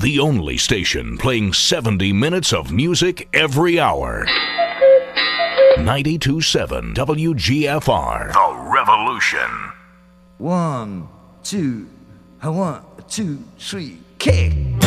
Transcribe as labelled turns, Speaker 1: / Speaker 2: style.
Speaker 1: the only station playing 70 minutes of music every hour. 92.7 WGFR. The Revolution.
Speaker 2: 1, 2, 1, 2, 3, kick!